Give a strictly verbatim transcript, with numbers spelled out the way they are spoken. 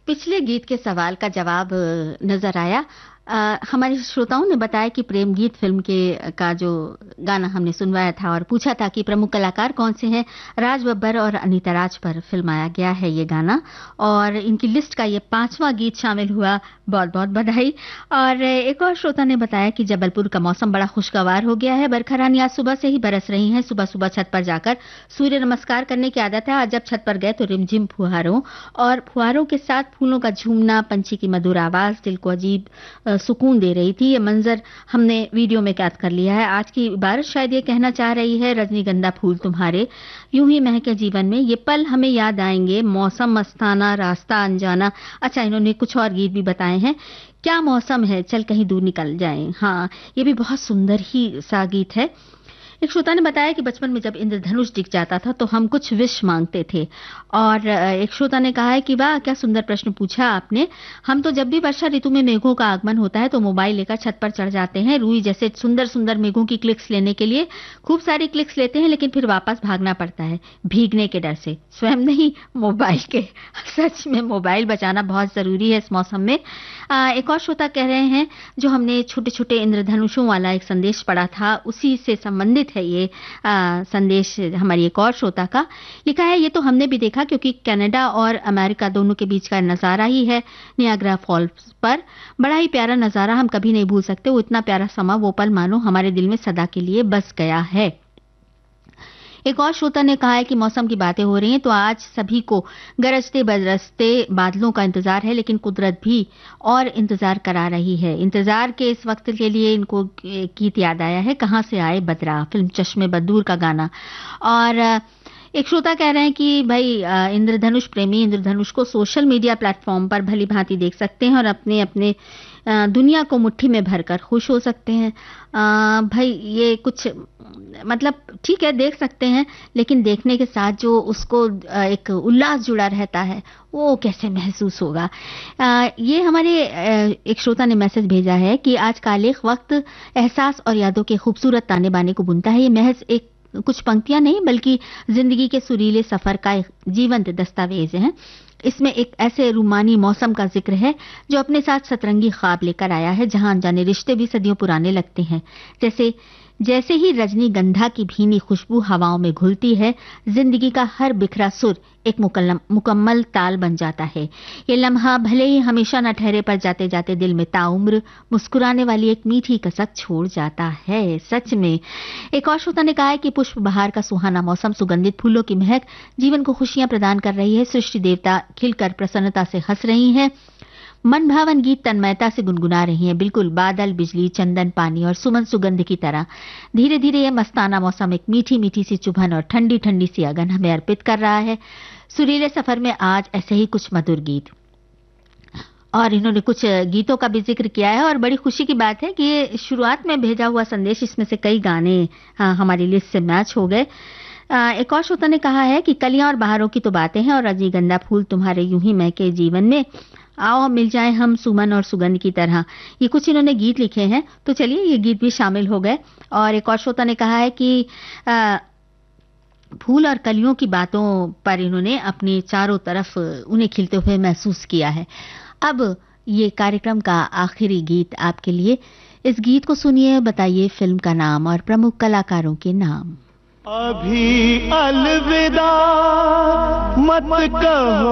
पिछले गीत के सवाल का जवाब नजर आया। आ, हमारे श्रोताओं ने बताया कि प्रेम गीत फिल्म के का जो गाना हमने सुनवाया था और पूछा था कि प्रमुख कलाकार कौन से हैं। राज बब्बर और अनीता राज पर फिल्माया गया है ये गाना और इनकी लिस्ट का ये पांचवा गीत शामिल हुआ। बहुत बहुत बधाई। और एक और श्रोता ने बताया कि जबलपुर का मौसम बड़ा खुशगवार हो गया है। बरखा रानी आज सुबह से ही बरस रही हैं। सुबह सुबह छत पर जाकर सूर्य नमस्कार करने की आदत है। आज जब छत पर गए तो रिमझिम फुहारों और फुहारों के साथ फूलों का झूमना, पंछी की मधुर आवाज दिल को अजीब सुकून दे रही थी। ये मंजर हमने वीडियो में कैद कर लिया है। आज की बारिश शायद ये कहना चाह रही है, रजनीगंधा फूल तुम्हारे यूं ही महके जीवन में, ये पल हमें याद आएंगे, मौसम मस्ताना रास्ता अनजाना। अच्छा, इन्होंने कुछ और गीत भी बताए हैं। क्या मौसम है, चल कहीं दूर निकल जाएं। हाँ, ये भी बहुत सुंदर ही सा गीत है। एक श्रोता ने बताया कि बचपन में जब इंद्रधनुष दिख जाता था तो हम कुछ विश मांगते थे। और एक श्रोता ने कहा है कि वाह क्या सुंदर प्रश्न पूछा आपने। हम तो जब भी वर्षा ऋतु में मेघों का आगमन होता है तो मोबाइल लेकर छत पर चढ़ जाते हैं। रूई जैसे सुंदर सुंदर मेघों की क्लिक्स लेने के लिए खूब सारी क्लिक्स लेते हैं, लेकिन फिर वापस भागना पड़ता है भीगने के डर से, स्वयं नहीं मोबाइल के। सच में मोबाइल बचाना बहुत जरूरी है इस मौसम में। आ, एक और श्रोता कह रहे हैं जो हमने छोटे छोटे इंद्रधनुषों वाला एक संदेश पढ़ा था उसी से संबंधित है ये आ, संदेश हमारी एक और श्रोता का। लिखा है, ये तो हमने भी देखा क्योंकि कनाडा और अमेरिका दोनों के बीच का नजारा ही है नियाग्रा फॉल्स पर। बड़ा ही प्यारा नजारा, हम कभी नहीं भूल सकते। वो इतना प्यारा समा, वो पल मानो हमारे दिल में सदा के लिए बस गया है। एक और श्रोता ने कहा है कि मौसम की बातें हो रही हैं तो आज सभी को गरजते बरसते बादलों का इंतजार है, लेकिन कुदरत भी और इंतजार करा रही है। इंतजार के इस वक्त के लिए इनको गीत याद आया है, कहां से आए बदरा, फिल्म चश्मे बदूर का गाना। और एक श्रोता कह रहे हैं कि भाई इंद्रधनुष प्रेमी इंद्रधनुष को सोशल मीडिया प्लेटफॉर्म पर भली भांति देख सकते हैं और अपने अपने दुनिया को मुट्ठी में भरकर खुश हो सकते हैं। आ, भाई ये कुछ मतलब ठीक है, देख सकते हैं, लेकिन देखने के साथ जो उसको एक उल्लास जुड़ा रहता है वो कैसे महसूस होगा। आ, ये हमारे एक श्रोता ने मैसेज भेजा है कि आज कालेख वक्त एहसास और यादों के खूबसूरत ताने बाने को बुनता है। ये महज एक कुछ पंक्तियां नहीं बल्कि जिंदगी के सुरीले सफर का एक जीवंत दस्तावेज है। इसमें एक ऐसे रूमानी मौसम का जिक्र है जो अपने साथ सतरंगी ख्वाब लेकर आया है, जहां अनजाने रिश्ते भी सदियों पुराने लगते हैं। जैसे जैसे ही रजनीगंधा की भीनी खुशबू हवाओं में घुलती है, जिंदगी का हर बिखरा सुर एक मुकम्मल ताल बन जाता है। ये लम्हा भले ही हमेशा न ठहरे, पर जाते जाते दिल में ताउम्र मुस्कुराने वाली एक मीठी कसक छोड़ जाता है। सच में। एक और श्रोता ने कहा है कि पुष्प बहार का सुहाना मौसम, सुगंधित फूलों की महक जीवन को खुशियां प्रदान कर रही है। सृष्टि देवता खिलकर प्रसन्नता से हंस रही हैं। मन भावन गीत तन्मयता से गुनगुना रही हैं। बिल्कुल बादल, बिजली, चंदन, पानी और सुमन सुगंध की तरह धीरे धीरे यह मस्ताना मौसम एक मीठी मीठी सी चुभन और ठंडी ठंडी सी अगन हमें अर्पित कर रहा है। सुरीले सफर में आज ऐसे ही कुछ मधुर गीत। और इन्होंने कुछ गीतों का भी जिक्र किया है और बड़ी खुशी की बात है कि ये शुरुआत में भेजा हुआ संदेश, इसमें से कई गाने हाँ, हमारी लिस्ट से मैच हो गए। एक और श्रोता ने कहा है कि कलियां और बहारों की तो बातें हैं और रजनीगंधा फूल तुम्हारे यूं ही महके जीवन में, आओ मिल जाए हम सुमन और सुगंध की तरह। ये कुछ इन्होंने गीत लिखे हैं, तो चलिए ये गीत भी शामिल हो गए। और एक और श्रोता ने कहा है कि आ, फूल और कलियों की बातों पर इन्होंने अपनी चारों तरफ उन्हें खिलते हुए महसूस किया है। अब ये कार्यक्रम का आखिरी गीत आपके लिए। इस गीत को सुनिए, बताइए फिल्म का नाम और प्रमुख कलाकारों के नाम। अभी अलविदा मत कहो